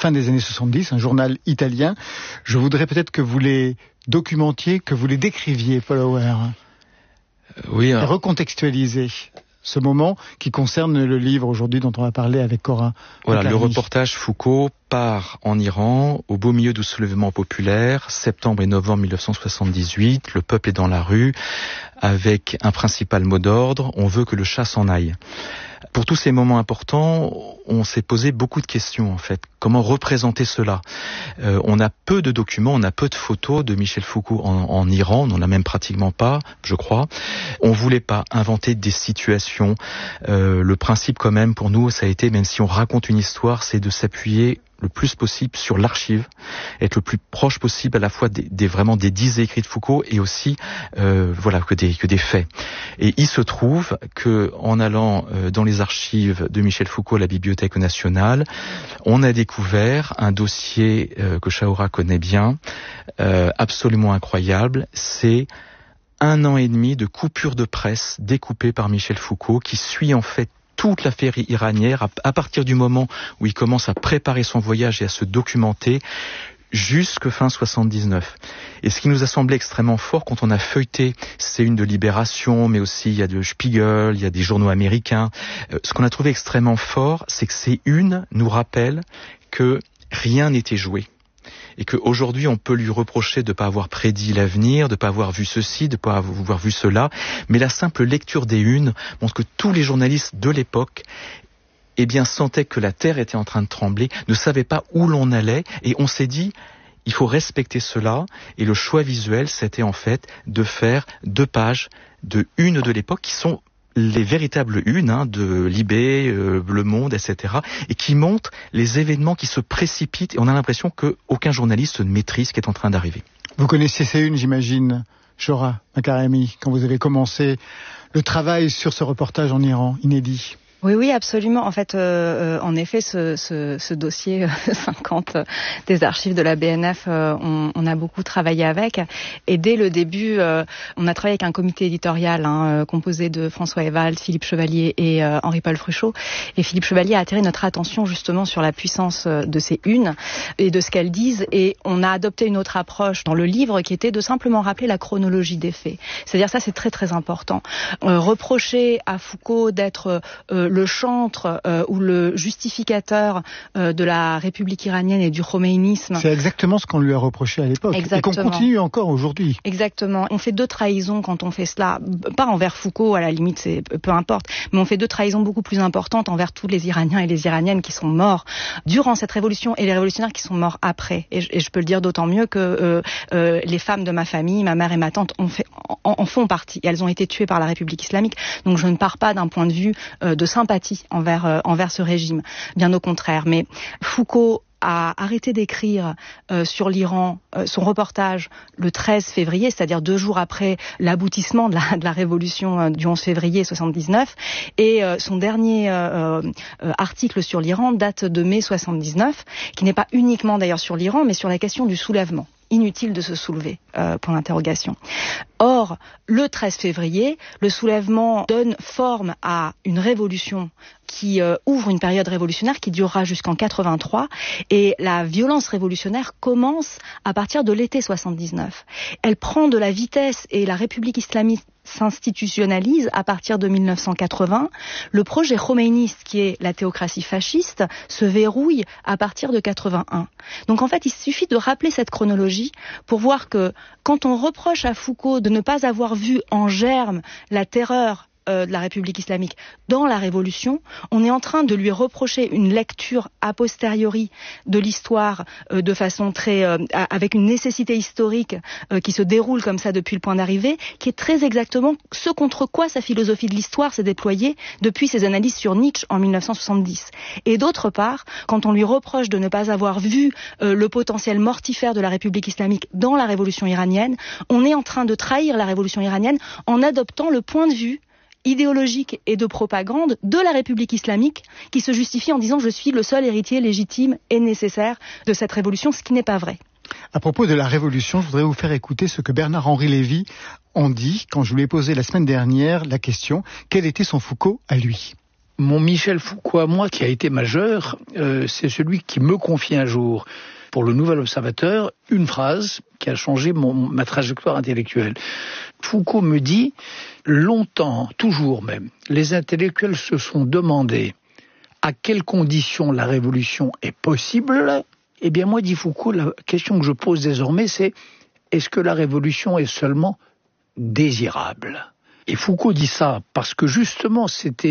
fin des années 70, un journal italien. Je voudrais peut-être que vous les documentiez, que vous les décriviez, Paul Auer. Oui. Et recontextualiser ce moment qui concerne le livre aujourd'hui dont on va parler avec Cora. Voilà, le reportage Foucault part en Iran au beau milieu du soulèvement populaire, septembre et novembre 1978. Le peuple est dans la rue avec un principal mot d'ordre, on veut que le chat s'en aille. Pour tous ces moments importants, on s'est posé beaucoup de questions en fait. Comment représenter cela ? On a peu de documents, on a peu de photos de Michel Foucault en Iran, on n'en a même pratiquement pas, je crois. On voulait pas inventer des situations. Le principe quand même pour nous, ça a été, même si on raconte une histoire, c'est de s'appuyer le plus possible sur l'archive, être le plus proche possible à la fois vraiment des 10 écrits de Foucault et aussi que des faits. Et il se trouve que en allant dans les archives de Michel Foucault à la Bibliothèque nationale, on a découvert un dossier que Chaoura connaît bien, absolument incroyable. C'est 1 an et demi de coupures de presse découpées par Michel Foucault qui suit en fait toute l'affaire iranienne à partir du moment où il commence à préparer son voyage et à se documenter jusque fin 79. Et ce qui nous a semblé extrêmement fort quand on a feuilleté ces unes de Libération, mais aussi il y a de Spiegel, il y a des journaux américains, ce qu'on a trouvé extrêmement fort, c'est que ces unes nous rappellent que rien n'était joué. Et qu'aujourd'hui, on peut lui reprocher de ne pas avoir prédit l'avenir, de ne pas avoir vu ceci, de ne pas avoir vu cela. Mais la simple lecture des unes montre que tous les journalistes de l'époque sentaient que la terre était en train de trembler, ne savaient pas où l'on allait. Et on s'est dit, il faut respecter cela. Et le choix visuel, c'était en fait de faire 2 pages de unes de l'époque qui sont les véritables unes de Libé, Le Monde, etc. et qui montrent les événements qui se précipitent et on a l'impression qu'aucun journaliste ne maîtrise ce qui est en train d'arriver. Vous connaissiez ces unes, j'imagine, Shoura Makaremi, quand vous avez commencé le travail sur ce reportage en Iran, inédit. Oui, absolument. En fait, en effet, ce dossier 50 des archives de la BNF, on a beaucoup travaillé avec. Et dès le début, on a travaillé avec un comité éditorial composé de François Ewald, Philippe Chevalier et Henri-Paul Fruchot. Et Philippe Chevalier a attiré notre attention justement sur la puissance de ces unes et de ce qu'elles disent. Et on a adopté une autre approche dans le livre qui était de simplement rappeler la chronologie des faits. C'est-à-dire ça, c'est très très important. Reprocher à Foucault d'être le chantre ou le justificateur de la République iranienne et du khomeïnisme. C'est exactement ce qu'on lui a reproché à l'époque. Exactement. Et qu'on continue encore aujourd'hui. Exactement. On fait 2 trahisons quand on fait cela. Pas envers Foucault, à la limite, c'est peu importe. Mais on fait 2 trahisons beaucoup plus importantes envers tous les Iraniens et les Iraniennes qui sont morts durant cette révolution et les révolutionnaires qui sont morts après. Et je peux le dire d'autant mieux que les femmes de ma famille, ma mère et ma tante en font partie. Et elles ont été tuées par la République islamique. Donc je ne pars pas d'un point de vue de sympathie envers ce régime. Bien au contraire. Mais Foucault a arrêté d'écrire sur l'Iran son reportage le 13 février, c'est-à-dire 2 jours après l'aboutissement de la révolution du 11 février 79. Et son dernier article sur l'Iran date de mai 79, qui n'est pas uniquement d'ailleurs sur l'Iran, mais sur la question du soulèvement. Inutile de se soulever, point d'interrogation. Or, le 13 février, le soulèvement donne forme à une révolution qui ouvre une période révolutionnaire qui durera jusqu'en 83 et la violence révolutionnaire commence à partir de l'été 79. Elle prend de la vitesse et la République islamique s'institutionnalise à partir de 1980. Le projet khomeïniste, qui est la théocratie fasciste, se verrouille à partir de 81. Donc en fait, il suffit de rappeler cette chronologie pour voir que quand on reproche à Foucault de ne pas avoir vu en germe la terreur de la République islamique dans la Révolution, on est en train de lui reprocher une lecture a posteriori de l'histoire de façon très avec une nécessité historique qui se déroule comme ça depuis le point d'arrivée, qui est très exactement ce contre quoi sa philosophie de l'histoire s'est déployée depuis ses analyses sur Nietzsche en 1970. Et d'autre part, quand on lui reproche de ne pas avoir vu le potentiel mortifère de la République islamique dans la révolution iranienne, on est en train de trahir la révolution iranienne en adoptant le point de vue idéologique et de propagande de la République islamique qui se justifie en disant « je suis le seul héritier légitime et nécessaire de cette révolution », ce qui n'est pas vrai. À propos de la Révolution, je voudrais vous faire écouter ce que Bernard-Henri Lévy en dit quand je lui ai posé la semaine dernière la question « Quel était son Foucault à lui ?» Mon Michel Foucault à moi, qui a été majeur, c'est celui qui me confie un jour, pour le Nouvel Observateur, une phrase qui a changé ma trajectoire intellectuelle. Foucault me dit, longtemps, toujours même, les intellectuels se sont demandé à quelles conditions la révolution est possible. Eh bien moi, dit Foucault, la question que je pose désormais, c'est est-ce que la révolution est seulement désirable ? Et Foucault dit ça parce que justement,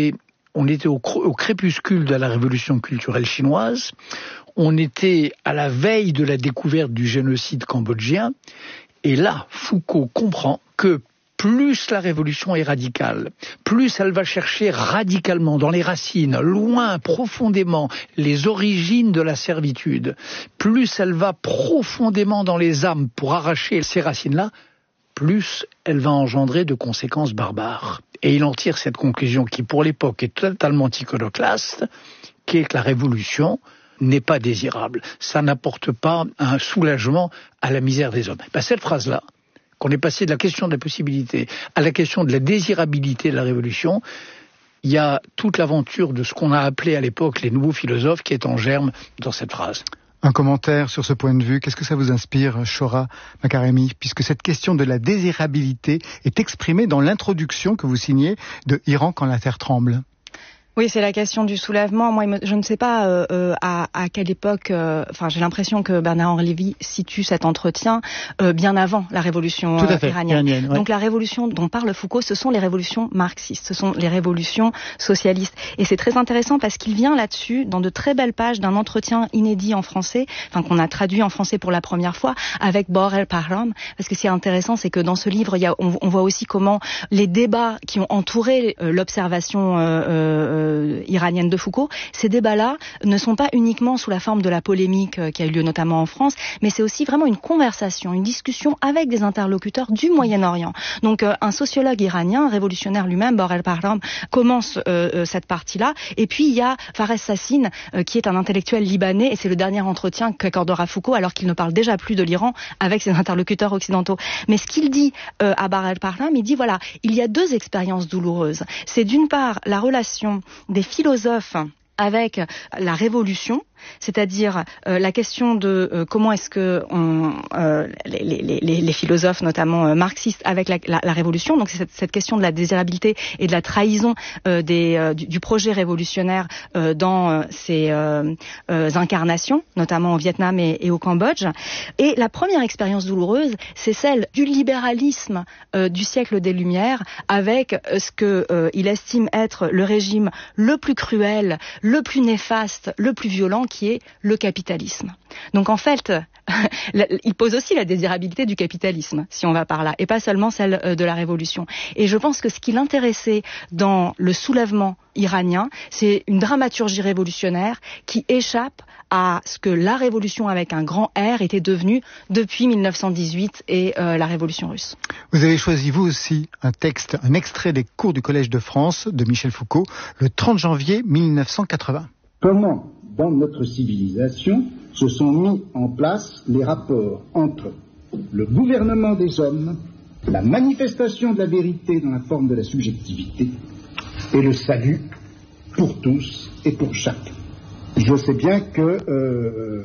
on était au crépuscule de la révolution culturelle chinoise, on était à la veille de la découverte du génocide cambodgien, et là, Foucault comprend que plus la révolution est radicale, plus elle va chercher radicalement dans les racines, loin, profondément, les origines de la servitude, plus elle va profondément dans les âmes pour arracher ces racines-là, plus elle va engendrer de conséquences barbares. Et il en tire cette conclusion qui, pour l'époque, est totalement iconoclaste, qui est que la révolution n'est pas désirable. Ça n'apporte pas un soulagement à la misère des hommes. Cette phrase-là, qu'on est passé de la question de la possibilité à la question de la désirabilité de la révolution, il y a toute l'aventure de ce qu'on a appelé à l'époque les nouveaux philosophes qui est en germe dans cette phrase. Un commentaire sur ce point de vue, qu'est-ce que ça vous inspire, Chora Makaremi, puisque cette question de la désirabilité est exprimée dans l'introduction que vous signez de Iran quand la terre tremble? Oui, c'est la question du soulèvement. Moi, je ne sais pas à quelle époque. J'ai l'impression que Bernard-Henri Lévy situe cet entretien bien avant la révolution iranienne. Ouais. Donc la révolution dont parle Foucault, ce sont les révolutions marxistes, ce sont les révolutions socialistes. Et c'est très intéressant parce qu'il vient là-dessus dans de très belles pages d'un entretien inédit en français, qu'on a traduit en français pour la première fois avec Bor el-Pahram. Parce que ce qui est intéressant, c'est que dans ce livre, on voit aussi comment les débats qui ont entouré l'observation iranienne de Foucault, ces débats-là ne sont pas uniquement sous la forme de la polémique qui a eu lieu notamment en France, mais c'est aussi vraiment une conversation, une discussion avec des interlocuteurs du Moyen-Orient. Donc un sociologue iranien, révolutionnaire lui-même, Bor el-Pahram, commence cette partie-là, et puis il y a Fares Sassin, qui est un intellectuel libanais, et c'est le dernier entretien qu'accordera Foucault, alors qu'il ne parle déjà plus de l'Iran avec ses interlocuteurs occidentaux. Mais ce qu'il dit à Bor el-Pahram, il dit voilà, il y a deux expériences douloureuses. C'est d'une part la relation des philosophes avec la révolution, c'est-à-dire la question de comment est-ce que les philosophes, notamment marxistes, avec la révolution, donc c'est cette question de la désirabilité et de la trahison du projet révolutionnaire dans ses incarnations, notamment au Vietnam et au Cambodge. Et la première expérience douloureuse, c'est celle du libéralisme du siècle des Lumières, avec ce que il estime être le régime le plus cruel, le plus néfaste, le plus violent, qui est le capitalisme. Donc en fait, il pose aussi la désirabilité du capitalisme, si on va par là, et pas seulement celle de la révolution. Et je pense que ce qui l'intéressait dans le soulèvement iranien, c'est une dramaturgie révolutionnaire qui échappe à ce que la révolution avec un grand R était devenue depuis 1918 et la révolution russe. Vous avez choisi vous aussi un extrait des cours du Collège de France de Michel Foucault, le 30 janvier 1980. Comment, dans notre civilisation, se sont mis en place les rapports entre le gouvernement des hommes, la manifestation de la vérité dans la forme de la subjectivité et le salut pour tous et pour chacun. Je sais bien que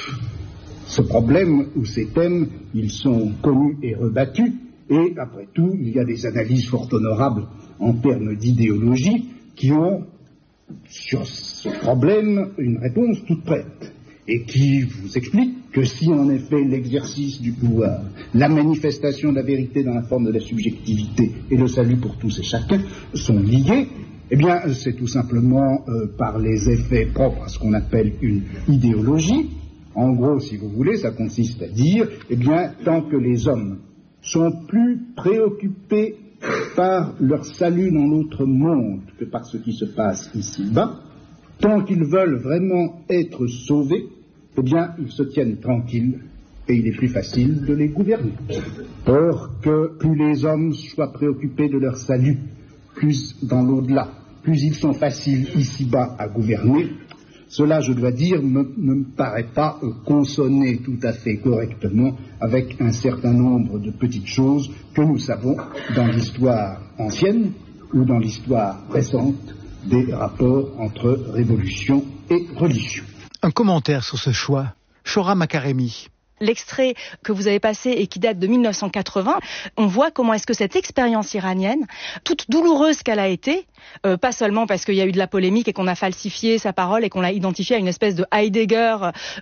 ce problème ou ces thèmes, ils sont connus et rebattus, et après tout, il y a des analyses fort honorables en termes d'idéologie qui ont sur ce problème une réponse toute prête et qui vous explique que si en effet l'exercice du pouvoir, la manifestation de la vérité dans la forme de la subjectivité et le salut pour tous et chacun sont liés, eh bien c'est tout simplement par les effets propres à ce qu'on appelle une idéologie. En gros, si vous voulez, ça consiste à dire, eh bien tant que les hommes sont plus préoccupés par leur salut dans l'autre monde que par ce qui se passe ici-bas, tant qu'ils veulent vraiment être sauvés, eh bien, ils se tiennent tranquilles et il est plus facile de les gouverner. Or, que plus les hommes soient préoccupés de leur salut, plus dans l'au-delà, plus ils sont faciles ici-bas à gouverner, cela, je dois dire, ne me paraît pas consonner tout à fait correctement avec un certain nombre de petites choses que nous savons dans l'histoire ancienne ou dans l'histoire récente des rapports entre révolution et religion. Un commentaire sur ce choix. Chora Makaremi. L'extrait que vous avez passé et qui date de 1980, on voit comment est-ce que cette expérience iranienne, toute douloureuse qu'elle a été, pas seulement parce qu'il y a eu de la polémique et qu'on a falsifié sa parole et qu'on l'a identifié à une espèce de Heidegger,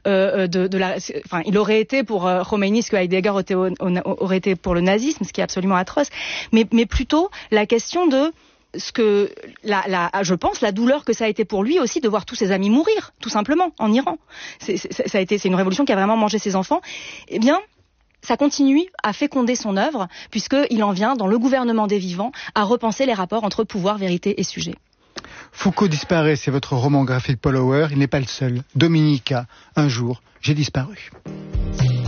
il aurait été pour Khomeini ce que Heidegger aurait été pour le nazisme, ce qui est absolument atroce, mais plutôt la question de ce que je pense la douleur que ça a été pour lui aussi de voir tous ses amis mourir, tout simplement, en Iran. C'est une révolution qui a vraiment mangé ses enfants. Eh bien, ça continue à féconder son œuvre, puisqu'il en vient, dans le gouvernement des vivants, à repenser les rapports entre pouvoir, vérité et sujet. Foucault disparaît, c'est votre roman graphique Paul Auer. Il n'est pas le seul. Dominica, un jour, j'ai disparu.